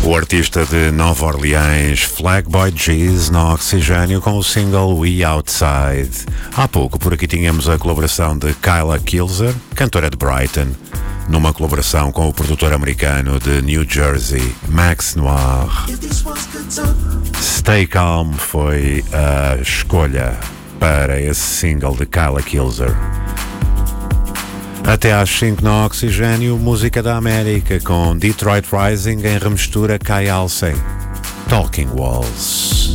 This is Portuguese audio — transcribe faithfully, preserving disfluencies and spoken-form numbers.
O artista de Nova Orleans, Flag-Boy G's, no Oxigênio, com o single We Outside. Há pouco por aqui tínhamos a colaboração de Kyla Kilzer, cantora de Brighton, numa colaboração com o produtor americano de New Jersey, Max Noir. Stay Calm foi a escolha para esse single de Kyla Kilzer. Até às cinco no Oxigênio, música da América com Detroit Rising em remistura Kai Alcey, Talking Walls.